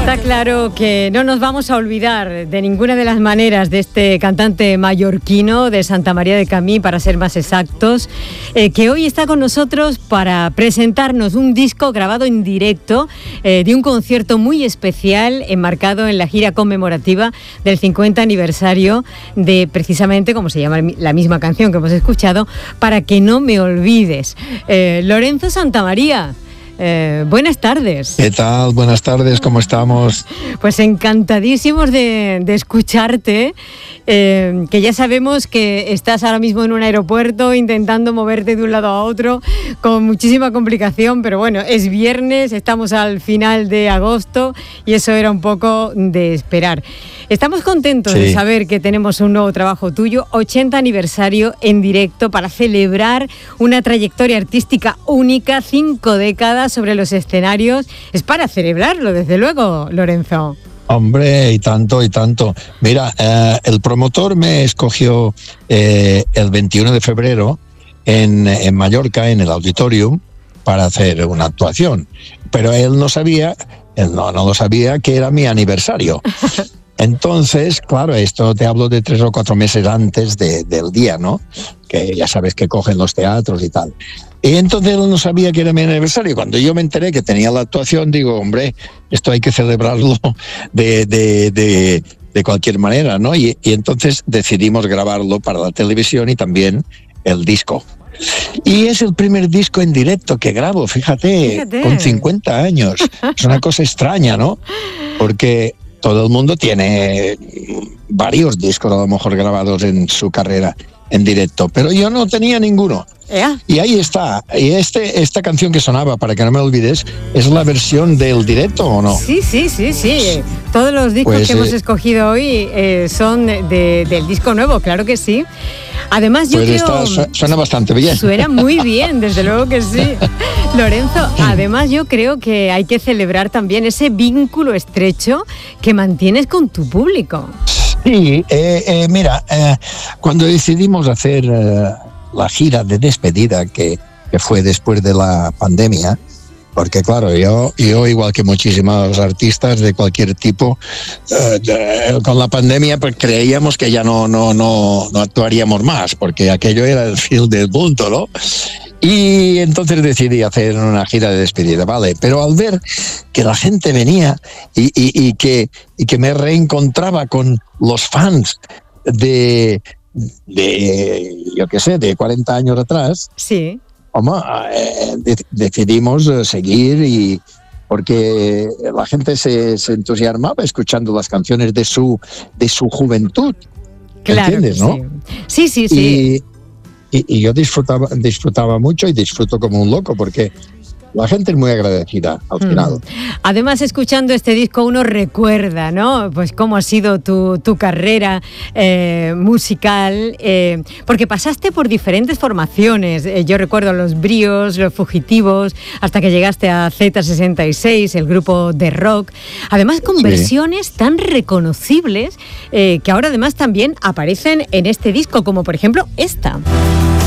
Está claro que no nos vamos a olvidar de ninguna de las maneras de este cantante mallorquino de Santa María de Camí, para ser más exactos, que hoy está con nosotros para presentarnos un disco grabado en directo de un concierto muy especial enmarcado en la gira conmemorativa del 50 aniversario de, precisamente, como se llama la misma canción que hemos escuchado, Para que no me olvides. Lorenzo Santamaría. Buenas tardes. ¿Qué tal? Buenas tardes, ¿cómo estamos? Pues encantadísimos de escucharte, que ya sabemos que estás ahora mismo en un aeropuerto intentando moverte de un lado a otro con muchísima complicación, pero bueno, es viernes, estamos al final de agosto y eso era un poco de esperar. Estamos contentos de saber que tenemos un nuevo trabajo tuyo, 80 aniversario en directo, para celebrar una trayectoria artística única, 5 décadas sobre los escenarios. Es para celebrarlo, desde luego, Lorenzo. Hombre, y tanto, y tanto. Mira, el promotor me escogió el 21 de febrero en Mallorca, en el Auditorium, para hacer una actuación. Pero él no lo sabía que era mi aniversario. Entonces, claro, esto te hablo de 3 o 4 meses antes del día, ¿no? Que ya sabes que cogen los teatros y tal. Y entonces él no sabía que era mi aniversario. Cuando yo me enteré que tenía la actuación, digo, hombre, esto hay que celebrarlo de cualquier manera, ¿no? Y entonces decidimos grabarlo para la televisión y también el disco. Y es el primer disco en directo que grabo, fíjate, con 50 años. Es una cosa extraña, ¿no? Porque todo el mundo tiene varios discos a lo mejor grabados en su carrera en directo, pero yo no tenía ninguno. Y ahí está. Y esta canción que sonaba, Para que no me olvides, ¿es la versión del directo o no? Sí. Todos los discos que hemos escogido hoy son del disco nuevo, claro que sí. Además, yo creo... Suena bastante bien. Suena muy bien, desde luego que sí. Lorenzo, además yo creo que hay que celebrar también ese vínculo estrecho que mantienes con tu público. Sí, mira, cuando decidimos hacer la gira de despedida, que fue después de la pandemia, porque claro, yo igual que muchísimos artistas de cualquier tipo, con la pandemia pues creíamos que ya no actuaríamos más, porque aquello era el fin del mundo, ¿no? Y entonces decidí hacer una gira de despedida, ¿vale? Pero al ver que la gente venía y que me reencontraba con los fans de yo qué sé, de 40 años atrás, sí. Decidimos seguir, porque la gente se entusiasmaba escuchando las canciones de su juventud. Claro, ¿entiendes, no? Sí. Y yo disfrutaba mucho y disfruto como un loco, porque la gente es muy agradecida al final. Además, escuchando este disco uno recuerda, ¿no? Pues cómo ha sido tu carrera musical, porque pasaste por diferentes formaciones. Yo recuerdo los Bríos, los Fugitivos, hasta que llegaste a Z66, el grupo de rock. Además, con versiones tan reconocibles que ahora además también aparecen en este disco, como por ejemplo esta.